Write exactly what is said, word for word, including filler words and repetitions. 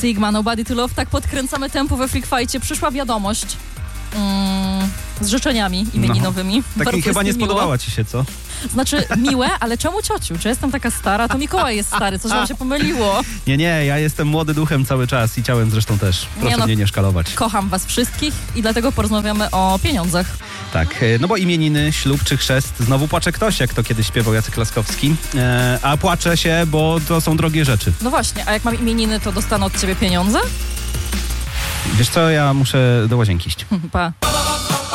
Sigma, Nobody to Love. Tak podkręcamy tempo we Freak Fightie. Przyszła wiadomość mm, z życzeniami imieninowymi. No, tak mi chyba nie spodobała miło. ci się, co? Znaczy miłe, ale czemu ciociu? Czy jestem taka stara? To Mikołaj jest stary, coś wam się pomyliło. Nie, nie, ja jestem młody duchem cały czas i ciałem zresztą też. Proszę nie no, mnie nie szkalować. Kocham was wszystkich i dlatego porozmawiamy o pieniądzach. Tak, no bo imieniny, ślub czy chrzest, znowu płacze ktoś, jak to kiedyś śpiewał Jacek Laskowski. E, a płacze się, bo to są drogie rzeczy. No właśnie, a jak mam imieniny, to dostanę od ciebie pieniądze? Wiesz co, ja muszę do łazienki iść. Pa.